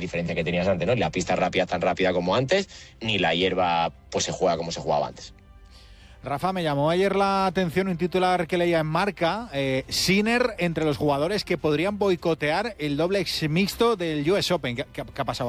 diferencia que tenías antes, ¿no? Ni la pista rápida tan rápida como antes, ni la hierba pues se juega como se jugaba antes. Rafa, me llamó ayer la atención un titular que leía en Marca, Sinner entre los jugadores que podrían boicotear el dobles mixto del US Open. ¿Qué ha pasado?